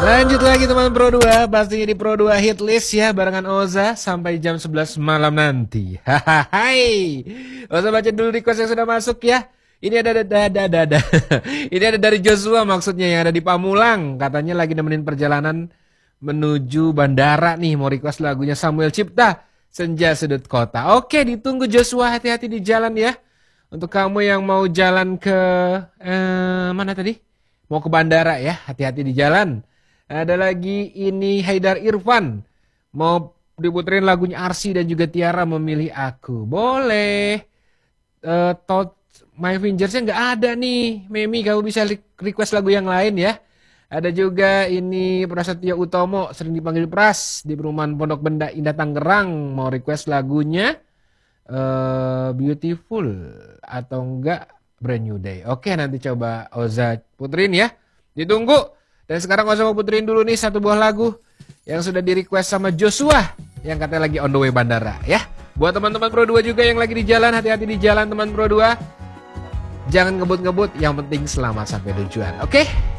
Lanjut lagi teman Pro 2, pastinya di Pro 2 hit list ya barengan Oza sampai jam 11 malam nanti. Hai. Oza baca dulu request yang sudah masuk ya. Ini ada. Ini ada dari Joshua maksudnya yang ada di Pamulang. Katanya lagi nemenin perjalanan menuju bandara nih, mau request lagunya Samuel Cipta, Senja Sudut Kota. Oke, ditunggu Joshua, hati-hati di jalan ya. Untuk kamu yang mau jalan ke mana tadi? Mau ke bandara ya, hati-hati di jalan. Ada lagi ini Haidar Irfan. Mau diputerin lagunya Arsi dan juga Tiara Memilih Aku. Boleh. Tot My Fingersnya nggak ada nih. Memi, kamu bisa request lagu yang lain ya. Ada juga ini Prasetyo Utomo, sering dipanggil Pras, di perumahan Pondok Benda Indah Tangerang. Mau request lagunya Beautiful atau enggak Brand New Day. Oke, nanti coba Oza puterin ya. Ditunggu. Dan sekarang Oza mau puterin dulu nih satu buah lagu yang sudah di request sama Joshua yang katanya lagi on the way bandara ya. Buat teman-teman Pro 2 juga yang lagi di jalan, hati-hati di jalan teman Pro 2. Jangan ngebut-ngebut, yang penting selamat sampai tujuan. Oke?